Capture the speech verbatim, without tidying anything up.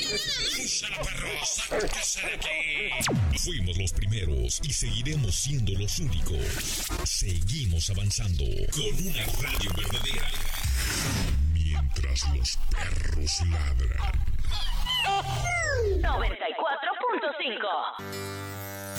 ¡Úsala, perro! ¡Sáquese de aquí! Fuimos los primeros y seguiremos siendo los únicos. Seguimos avanzando con una radio verdadera. Mientras los perros ladran. noventa y cuatro punto cinco